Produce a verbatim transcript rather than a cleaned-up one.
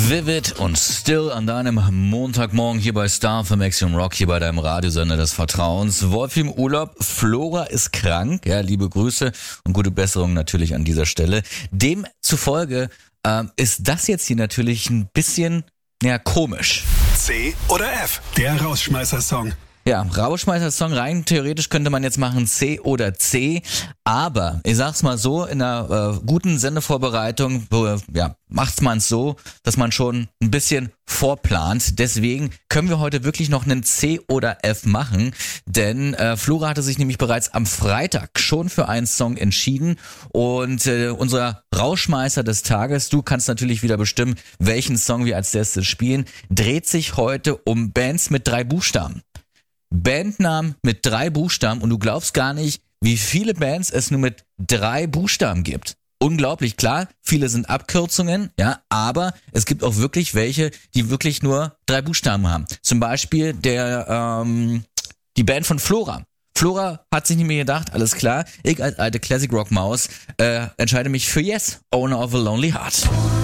Vivid und Still an deinem Montagmorgen hier bei Star für Maximum Rock, hier bei deinem Radiosender des Vertrauens. Wolfi im Urlaub, Flora ist krank, ja, liebe Grüße und gute Besserung natürlich an dieser Stelle. Demzufolge ähm, ist das jetzt hier natürlich ein bisschen, ja, komisch. C oder F, der Rausschmeißer-Song. Ja, Rauschmeißer-Song, rein theoretisch könnte man jetzt machen C oder C, aber ich sag's mal so, in einer äh, guten Sendevorbereitung, äh, ja, macht's man so, dass man schon ein bisschen vorplant. Deswegen können wir heute wirklich noch einen C oder F machen, denn äh, Flora hatte sich nämlich bereits am Freitag schon für einen Song entschieden und äh, unser Rauschmeißer des Tages, du kannst natürlich wieder bestimmen, welchen Song wir als erstes spielen, dreht sich heute um Bands mit drei Buchstaben. Bandnamen mit drei Buchstaben und du glaubst gar nicht, wie viele Bands es nur mit drei Buchstaben gibt. Unglaublich, klar, viele sind Abkürzungen, ja, aber es gibt auch wirklich welche, die wirklich nur drei Buchstaben haben. Zum Beispiel der, ähm, die Band von Flora. Flora hat sich nicht mehr gedacht, alles klar, ich als alte Classic Rock Maus äh, entscheide mich für Yes, Owner of a Lonely Heart.